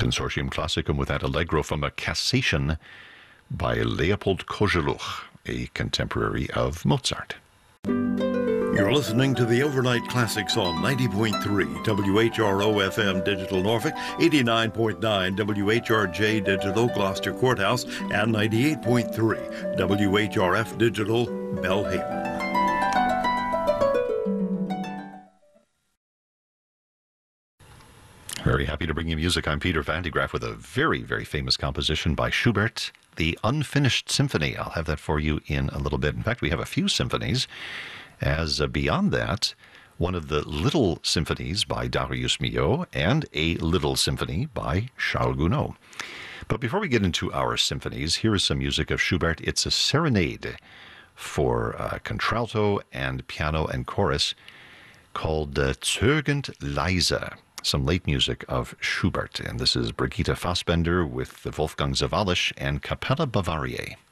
Consortium Classicum with that Allegro from a Cassation by Leopold Kozeluch, a contemporary of Mozart. You're listening to the Overnight Classics on 90.3 WHRO FM Digital Norfolk, 89.9 WHRJ Digital Gloucester Courthouse, and 98.3 WHRF Digital Belhaven. Very happy to bring you music. I'm Peter Van de Graaff with a very, very famous composition by Schubert, the Unfinished Symphony. I'll have that for you in a little bit. In fact, we have a few symphonies. As beyond that, one of the little symphonies by Darius Milhaud and a little symphony by Charles Gounod. But before we get into our symphonies, here is some music of Schubert. It's a serenade for contralto and piano and chorus called Zögernd leise. Some late music of Schubert. And this is Brigitte Fassbender with Wolfgang Sawallisch and Capella Bavariae.